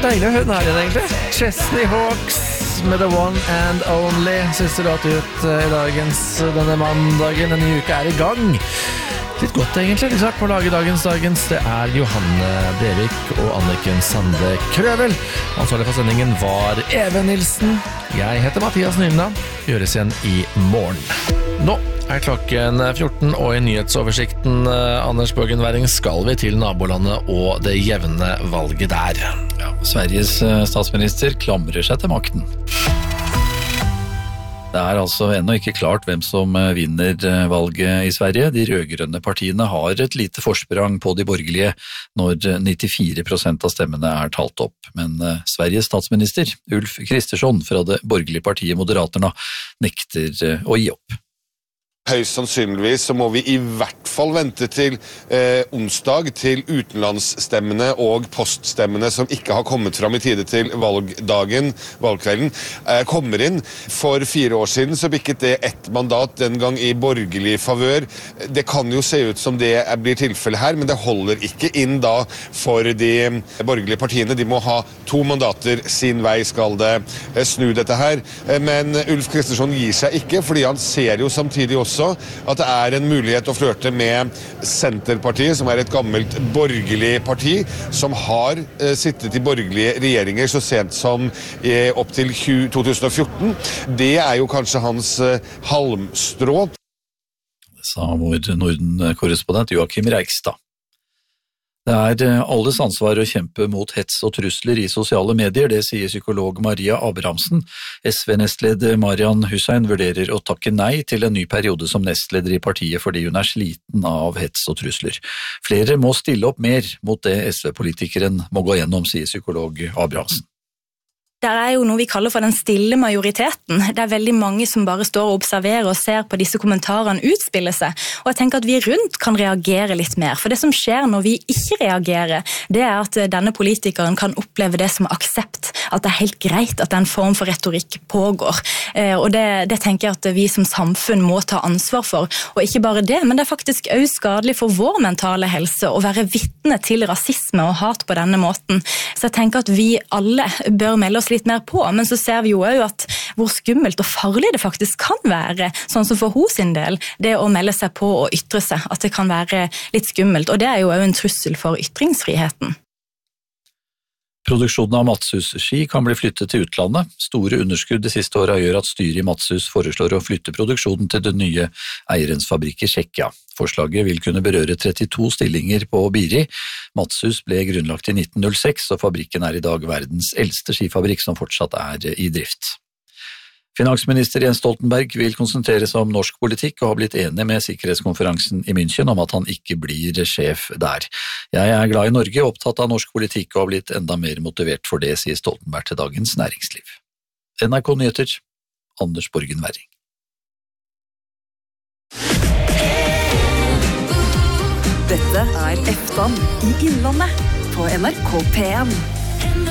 Deilig å høre den her igjen, egentlig. Chesney Hawks med The One and Only. Siste låt ut i denne mandagen. Denne uka i gang. Litt godt, egentlig. Litt sagt på å lage dagens. Det Johanne Brevik og Anniken Sande Krøvel. Ansvarlig for sendingen var Even Nilsen. Jeg heter Mathias Nymna. Gjøres igjen i morgen. Nå klokken 14, og i nyhetsoversikten, Anders Børgen Werring, skal vi til nabolandet og det jevne valget der. Ja, Sveriges statsminister klamrer seg til makten. Det altså ennå ikke klart hvem som vinner valget i Sverige. De rødgrønne partiene har et lite forsprang på de borgerlige når 94% av stemmene talt opp. Men Sveriges statsminister, Ulf Kristersson fra det borgerlige partiet Moderaterna, nekter å gi opp. Høyst sannsynligvis så må vi i hvert fall vente til onsdag til utenlandsstemmene og poststemmene som ikke har kommet fram i tide til valgkvelden, kommer inn. For 4 år siden så bikket det ett mandat, den gang i borgerlig favør. Det kan jo se ut som det blir tilfelle her, men det holder ikke inn da for de borgerlige partiene. De må ha 2 mandater, sin vei skal det snu dette her. Men Ulf Kristersson gir seg ikke, fordi han ser jo samtidig også at det en mulighet å flørte med Senterpartiet, som et gammelt borgerlig parti, som har sittet i borgerlige regjeringer så sent som opp til 2014. Det jo kanskje hans halmstrå. Det sa vår Norden-korrespondent Joachim Reigstad. Det alles ansvar å kjempe mot hets og trusler i sosiale medier, det sier psykolog Maria Abrahamsen. SV-nestleder Marian Hussein vurderer å takke nei til en ny periode som nestleder i partiet fordi hun sliten av hets og trusler. Flere må stille opp mer mot det SV-politikeren må gå gjennom, sier psykolog Abrahamsen. Det jo noe vi kaller for den stille majoriteten. Det veldig mange som bare står og observerer og ser på disse kommentarene utspille seg. Og jeg tenker at vi rundt kan reagere litt mer. For det som skjer når vi ikke reagerer, det at denne politikeren kan oppleve det som aksept. At det helt greit at den form for retorikk pågår. Og det tenker jeg at vi som samfunn må ta ansvar for. Og ikke bare det, men det faktisk også skadelig for vår mentale helse å være vitne til rasisme og hat på denne måten. Så jeg tenker at vi alle bør melde oss litt mer på, men så ser vi jo også at hvor skummelt og farlig det faktisk kan være, sånn som for hos sin del, det å melde seg på og ytre seg, at det kan være litt skummelt, og det jo også en trussel for ytringsfriheten. Produksjonen av Matshus-ski kan bli flyttet til utlandet. Store underskudd de siste årene gjør at styret i Matshus foreslår å flytte produksjonen til den nye eierens fabrikk i Tsjekkia. Forslaget vil kunne berøre 32 stillinger på Biri. Matshus ble grunnlagt i 1906, og fabrikken i dag verdens eldste skifabrikk som fortsatt i drift. Finansminister Jens Stoltenberg vil konsentrere seg om norsk politikk og har blitt enig med sikkerhetskonferansen i München om at han ikke blir sjef der. Jeg glad i Norge, opptatt av norsk politikk og har blitt enda mer motivert for det, sier Stoltenberg til Dagens Næringsliv. NRK Nyheter, Anders Børgen Werring. Dette Eftan i Innlandet på NRK P1.